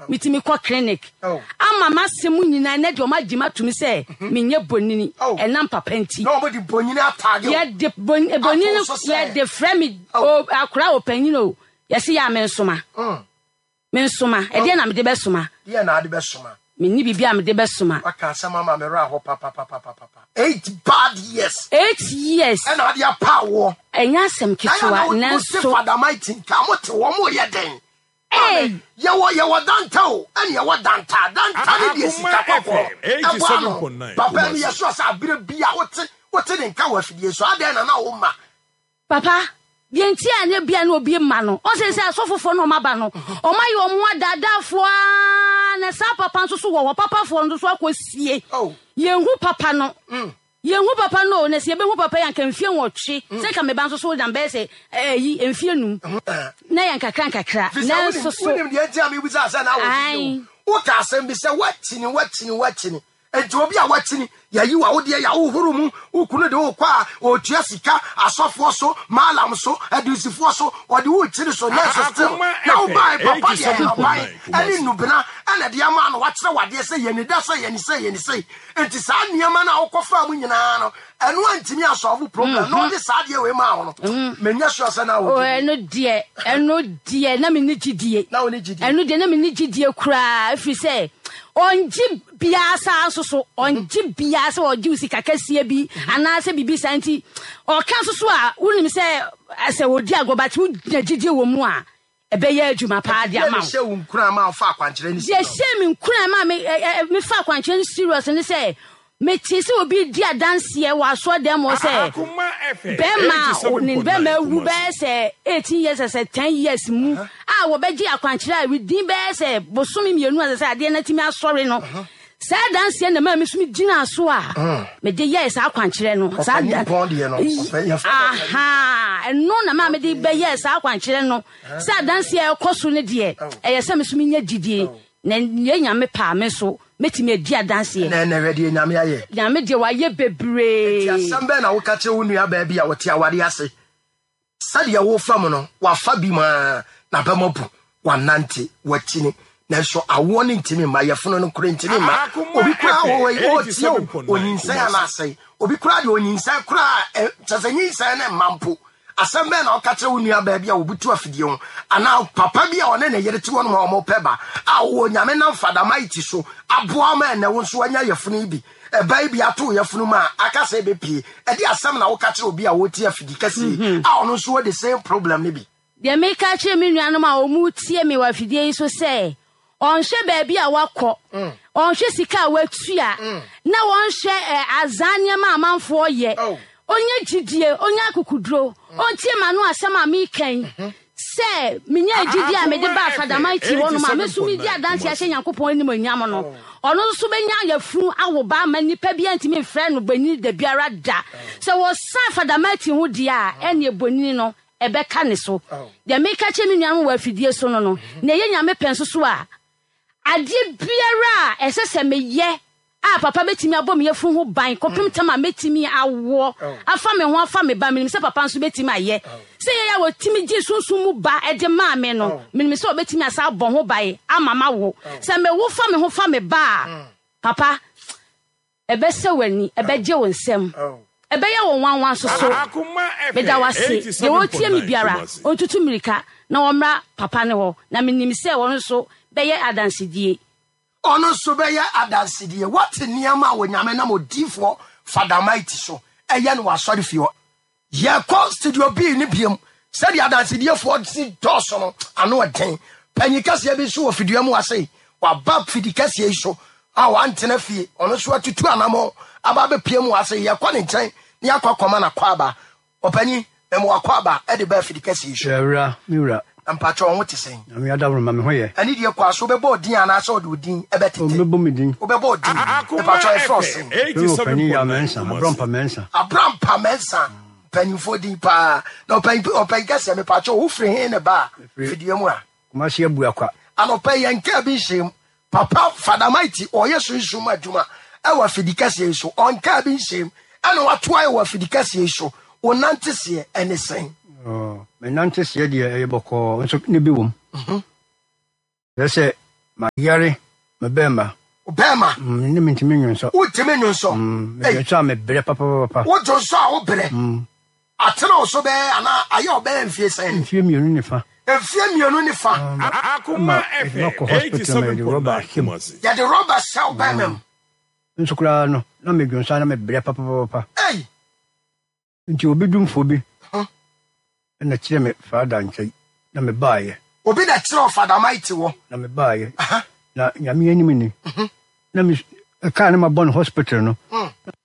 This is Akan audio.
mitimi ko clinic ama masemu nyina na de o magima tumi se menye bonini enam papa nti no body bonini atage ye de bonini ye de frame akura opanyino yesi ya mensoma mensoma e de na me de besoma de na de besoma menni bibia me de besoma aka sama ma me ra ho papa 8 bad years 8 years and ade apawo enya asem kitwa nanso Father Mighty ka mote wo mo ye den yawo dantao and yawo danta ne de sika papa papa mi yeso asa bire bia wote ne nka wa fidie so ade na wo ma papa bienti anya bia na obi ma no o se asofofo no maba no o ma ye o mo dadafo na sa papa nso so wo papa fo nso so akosie yenhu papa no yenhu papa no na se behu papa yanka mfie nwotwe se ka me ba nso so dan be se yi mfie num na yanka kakra na nso so wonim de atia me buza asa na wo ka asem bi se watini enti obi a watini yayi wa wo de ya wo huru mu ukunu de wo kwa o tua sika asofo so malam so adusifo so o de wo chiri so na so still na wo bai papa de bai ani nubena ana de ama no wa kire wade se yeni da so yeni se enti sa niam na wo kofa mu nyina no eno antimi asolve problem no de sa de we ma wo no menya so asa na wo eno die na me ni gidie na wo ni gidie eno de na me ni gidie kura afi se onji biasa so onji biasa oji usika kasie bi anase bibi santi o kan so a wonim se wodi agobati wogidie wo mu a ebe ya adwuma pa de ama wo she wo nkura ma fa akwankyere ni ye she me nkura ma me fa akwankyere serious ni se me ti se obi di adanse e wa so dem o se bema wu be se 18 years se 10 years mu a wo be gi akwankyere a we din be se bosomi mienu a se ade na timi asori no sa danse na ma me sumi gina so a me de yes akwankyere no sa no na ma me de be yes akwankyere no sa danse e koso ne de e ye se me sumi nya gidie na nya me pa me so metime dia dance na ready nyame aye nyame de waye bebre asambe na wo ka che wo nua ba bia wote aware ase sade wo fam no wa fa bi ma na ba mabu wa nante watini na so awo ne ntimi ma yefono no kure ntimi ma obi kura wo tie onyinsa ya na ase obi kura de onyinsa kura chazanyinsa na mampo asambe na okache wo nua ba bia obutu afidie ho ana papa bia one na yere ti wono ma omo peba a wo nyame na Father Mighty so aboa ma na wo so anya yefunu bi e bai bia to yefunu ma akase be pie e di asam na wo kache obi a wo ti afidi kasi a ono so the same problem ne bi de me kache me nua no ma o mu tie me wa afidie so se onhwe ba bia wakọ onhwe sika watua na wonhwe azania ma amanfo ye onye gidie onye akukudro ontie ma no asem a me kan se menya gidie a me de ba Father Mighty wono ma mesumi di adanse a Nyankopon ni manyam no ono so benya yafunu awoba ma nipa bia ntimi frɛ no bani da biara da se wo sa Father Mighty ho dia ene boni no ebeka ne so de me ka che me nuam wa fidie so no na ye nyame penso so a ade biara esese me ye papa betimi abom yefun ho ban kopim tama metimi awo afa me ho afa me ba minim se papa nso betimi aye se ye ya wo timi gi sunsun mu ba e de ma me no minim se obetimi asa abon ho bai amama wo se me wo fa me ho fa me ba papa ebe se wani ebe je wo nsem ebe ye wo wanwan so be da wase ye wo tie mi biara ontutu mirika na wo mra papa ne ho na minim se wo nso be ye adansidie ono so be ya adansidie what niama wo nyame na modifo Father Mighty so eye no wasori fie ye ko studio bi ni biem said the adansidie for si toso no ano den panyikase bi so ofidua mu ase wa bab fidikase so a wantena fie ono so atutu anamo aba be pie mu ase ye ko ne nchen ni akwa na kwaba opanyi emu akwaba e de ba fidikase so ewra miwra ampacho won wote sen na me adabro ma me ho ye ani de kwa so be bodin ana so de odin e betete o me bo me din o be bodin ampacho e force 87 abrampa mensa panifo din pa na opan kase me pacho wo free hin ne ba fidie mu a kuma se abu akwa anopa yanka bi shem papa Father Mighty o yesu adwuma e wa fidikase so onka bi shem ana watoa e wa fidikase so onante se ene sen me nante se de e boko nso ne bi wom se Ma yare, me bema. Obema. Ne mintimi nyonso. Utimi nyonso. Me so me bere papa. Wo jonso a wo bere. Atena oso be ana ayo be mfie sen. Mfie mienu ni fa. Mfie mienu ni fa. Akuma FM 87.9. Ya the rubber cell bemem. Nso kura no, na me dwonso na me bere papa. Hey. Nti obedumfo bi. Na kire me fada nkyai. Na me baaye. Obi na kire fada mighty wo. Na me baaye. Na nyame anim ni. Na me ka na ma bon hospital no.